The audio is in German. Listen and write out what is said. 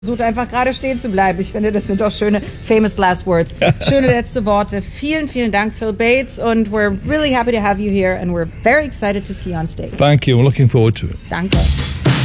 Versucht einfach gerade stehen zu bleiben. Ich finde, das sind doch schöne famous last words. Schöne letzte Worte. Vielen, vielen Dank, Phil Bates. Und we're really happy to have you here. And we're very excited to see you on stage. Thank you. I'm looking forward to it. Danke.